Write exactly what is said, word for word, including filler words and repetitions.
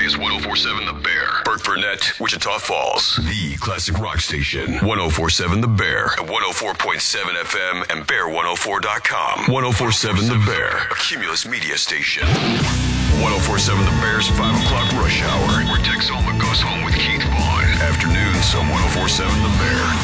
is one oh four point seven The Bear. Burt Burnett, Wichita Falls. The classic rock station. one oh four point seven The Bear. At one oh four point seven F M and bear one oh four dot com. one oh four point seven The Bear. A Cumulus media station. one oh four point seven The Bear's five o'clock rush hour. Where Tex Alma goes home with Keith Vaughn. Afternoons on one oh four point seven The Bear.